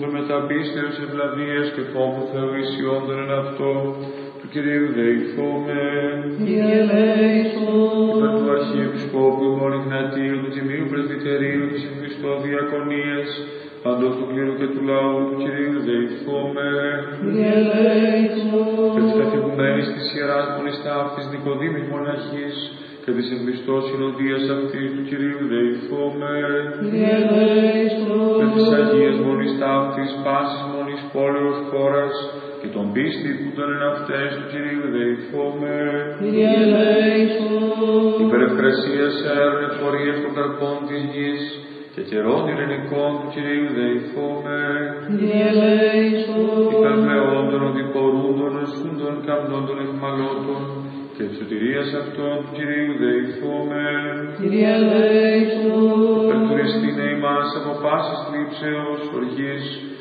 των μεταπίστεως ευλαβίας και φόβου Θεού ισιόντων εν αυτό, του Κυρίου δεηθώμε. Κύριε ελέησον. Υπέρ του Αρχιεπισκόπου ημών Ιγνατίου, του Τιμίου Πρεσβυτερίου της εν Χριστώ Διακονίας, παντός του κλήρου και του λαού του Κυρίου δεηθώμε. Κύριε ελέησον. Και της καθηγουμένης της Ιεράς Μονής Ταύτης Νικοδήμης Μοναχής, και της εν Χριστώ συνοδείας αυτής του Κυρίου δεηθώμε. Κύριε ελέησον. Και της Αγίας Μονής Ταύτης πάσης μονής πόλεως χώρας, και των πίστη που τον εν αυτές του Κυρίου δεηθώμε. Κύριε ελέησον. Υπερευκρασίας έρων εφορίας των καρπών της γης, και καιρών ειρηνικών του Κυρίου δεηθώμε. Κύριε ελέησον. Υπερπλεόντων οδηπορούντων οσούντων καμνών των αιχμαλώτων, και της σωτηρίας αυτών του Κυρίου δεηθώμε. Κύριε ελέησον. Υπερτουριστήνε ημάς από πάσης θλίψεως, οργής,